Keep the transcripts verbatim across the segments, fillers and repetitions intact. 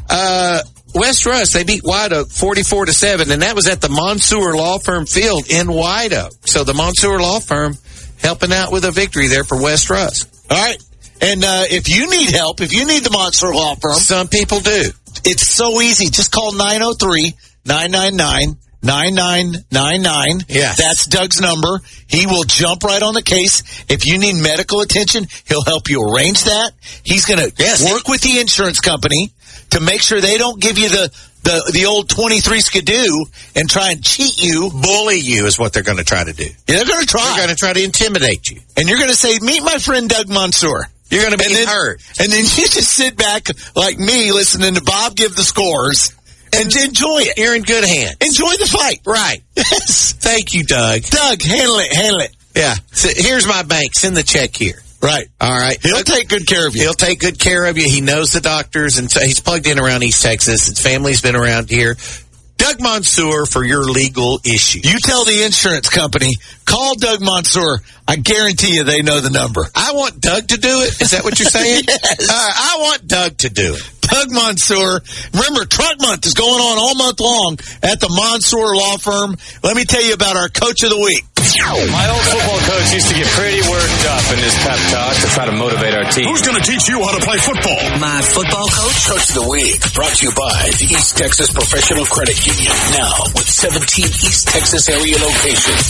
Uh, West Russ, they beat White Oak forty-four to seven, and that was at the Monsoor Law Firm Field in White Oak. So the Monsoor Law Firm helping out with a victory there for West Russ. All right. And uh, if you need help, if you need the Monsoor Law Firm. Some people do. It's so easy. Just call nine oh three, nine nine nine, nine nine nine nine. Yes. That's Doug's number. He will jump right on the case. If you need medical attention, he'll help you arrange that. He's going to yes, work he- with the insurance company to make sure they don't give you the, the, the old twenty-three skidoo and try and cheat you. Bully you is what they're going to try to do. Yeah, they're going to try. They're going to try to intimidate you. And you're going to say, meet my friend Doug Monsoor. You're going to be and then, hurt. And then you just sit back like me listening to Bob give the scores and enjoy it. You're in good hands. Enjoy the fight. Right. Yes. Thank you, Doug. Doug, handle it, handle it. Yeah. So here's my bank. Send the check here. Right. All right. He'll take good care of you. He'll take good care of you. He knows the doctors, and so he's plugged in around East Texas. His family's been around here. Doug Monsoor for your legal issues. You tell the insurance company, call Doug Monsoor. I guarantee you they know the number. I want Doug to do it. Is that what you're saying? Yes. Uh, I want Doug to do it. Doug Monsoor. Remember, Truck Month is going on all month long at the Monsoor Law Firm. Let me tell you about our Coach of the Week. My old football coach used to get pretty worked up in his pep talk to try to motivate our team. Who's going to teach you how to play football? My football coach? Coach of the Week, brought to you by the East Texas Professional Credit Union. Now, with seventeen East Texas area locations.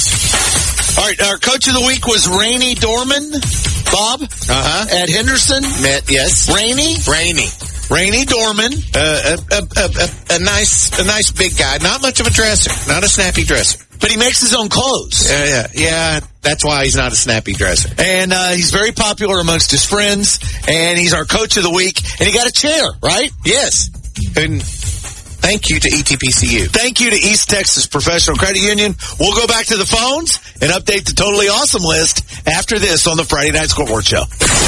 All right, our Coach of the Week was Rainey Dorman, Bob, Uh-huh. at Henderson. Met, yes. Rainey? Rainey. Rainey Dorman. Uh, a, a, a, a, a nice, a nice big guy. Not much of a dresser. Not a snappy dresser. But he makes his own clothes. Yeah, yeah, yeah. That's why he's not a snappy dresser. And uh, he's very popular amongst his friends. And he's our Coach of the Week. And he got a chair, right? Yes. And thank you to E T P C U. Thank you to East Texas Professional Credit Union. We'll go back to the phones and update the Totally Awesome list after this on the Friday Night Scoreboard Show.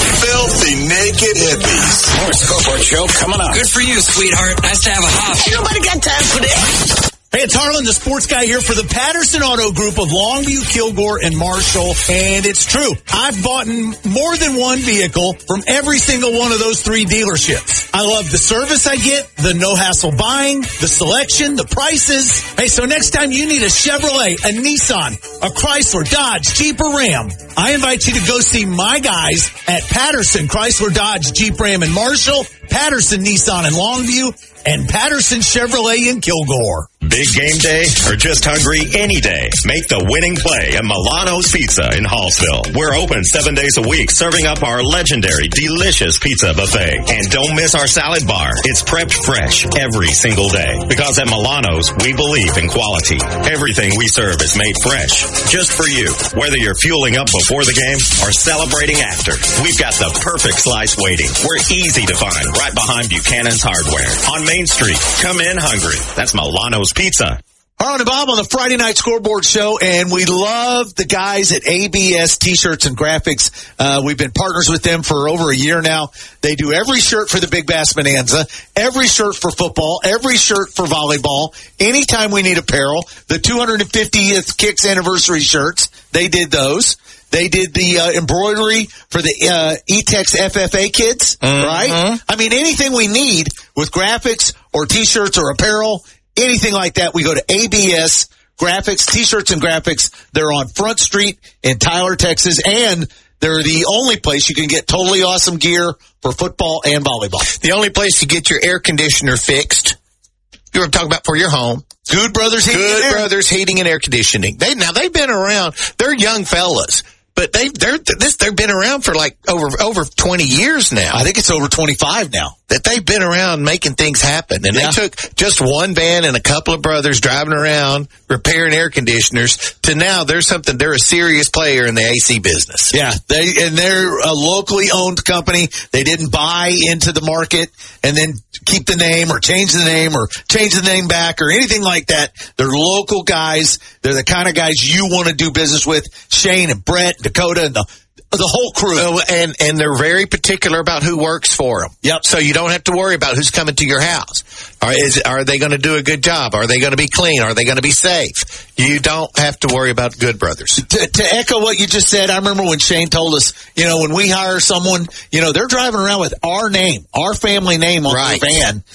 Filthy Naked Hippies. More Scoreboard Show coming up. Good for you, sweetheart. Nice to have a hop. Ain't nobody got time for this. Hey, it's Harlan, the sports guy here for the Patterson Auto Group of Longview, Kilgore, and Marshall. And it's true. I've bought more than one vehicle from every single one of those three dealerships. I love the service I get, the no-hassle buying, the selection, the prices. Hey, so next time you need a Chevrolet, a Nissan, a Chrysler, Dodge, Jeep, or Ram, I invite you to go see my guys at Patterson, Chrysler, Dodge, Jeep, Ram, and Marshall, Patterson, Nissan, in Longview, and Patterson Chevrolet in Kilgore. Big game day or just hungry any day? Make the winning play at Milano's Pizza in Hallsville. We're open seven days a week, serving up our legendary, delicious pizza buffet. And don't miss our salad bar. It's prepped fresh every single day. Because at Milano's, we believe in quality. Everything we serve is made fresh, just for you. Whether you're fueling up before the game or celebrating after, we've got the perfect slice waiting. We're easy to find right behind Buchanan's Hardware on Main Street. Come in hungry. That's Milano's Pizza. Harlan and Bob on the Friday Night Scoreboard Show, and we love the guys at A B S T-Shirts and Graphics. Uh, we've been partners with them for over a year now. They do every shirt for the Big Bass Bonanza, every shirt for football, every shirt for volleyball. Anytime we need apparel, the two hundred fiftieth Kicks anniversary shirts, they did those. They did the uh, embroidery for the uh, E-Tex F F A kids, mm-hmm. right? I mean, anything we need with graphics or T-shirts or apparel, anything like that, we go to A B S Graphics, T-Shirts and Graphics. They're on Front Street in Tyler, Texas, and they're the only place you can get totally awesome gear for football and volleyball. The only place to get your air conditioner fixed. You were talking about for your home. Good Brothers Heating Good and Air. Brothers Heating and Air Conditioning. They now they've been around. They're young fellas, but they they're this they've been around for like over over twenty years now. I think it's over twenty-five now. That they've been around making things happen. And yeah. they took just one van and a couple of brothers driving around repairing air conditioners to now they're something, they're a serious player in the A C business. Yeah, they and they're a locally owned company. They didn't buy into the market and then keep the name or change the name or change the name back or anything like that. They're local guys. They're the kind of guys you want to do business with. Shane and Brett, Dakota, and the The whole crew. Uh, and, and they're very particular about who works for them. Yep. So you don't have to worry about who's coming to your house. Are, is, are they going to do a good job? Are they going to be clean? Are they going to be safe? You don't have to worry about Good Brothers. To, to echo what you just said, I remember when Shane told us, you know, when we hire someone, you know, they're driving around with our name, our family name on right. their van.